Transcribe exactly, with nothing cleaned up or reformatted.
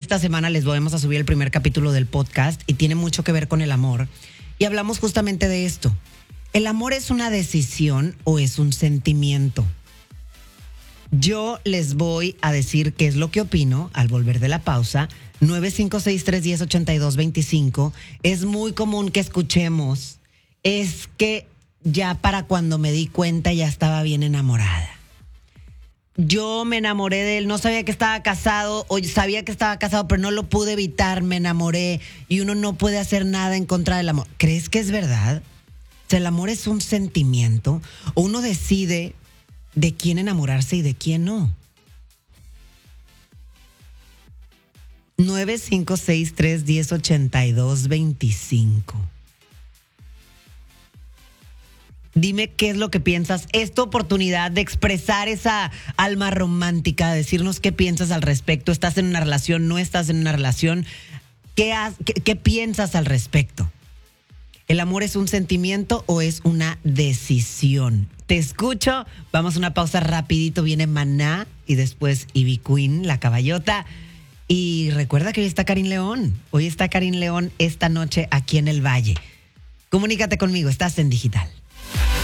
esta semana les vamos a subir el primer capítulo del podcast y tiene mucho que ver con el amor. Y hablamos justamente de esto. ¿El amor es una decisión o es un sentimiento? Yo les voy a decir qué es lo que opino al volver de la pausa. nueve cinco seis, tres uno cero, ocho dos dos cinco. Es muy común que escuchemos, es que ya para cuando me di cuenta ya estaba bien enamorada. Yo me enamoré de él, no sabía que estaba casado, o sabía que estaba casado, pero no lo pude evitar, me enamoré. Y uno no puede hacer nada en contra del amor. ¿Crees que es verdad? O sea, ¿el amor es un sentimiento? ¿O uno decide de quién enamorarse y de quién no? nueve cinco seis, tres uno cero, ocho dos dos cinco. Dime qué es lo que piensas. Es tu oportunidad de expresar esa alma romántica, de decirnos qué piensas al respecto. ¿Estás en una relación? ¿No estás en una relación? ¿Qué, has, qué, qué piensas al respecto? ¿El amor es un sentimiento o es una decisión? Te escucho. Vamos a una pausa rapidito. Viene Maná y después Ivy Queen, la caballota. Y recuerda que hoy está Karin León. Hoy está Karin León esta noche aquí en el Valle. Comunícate conmigo. Estás en Digital.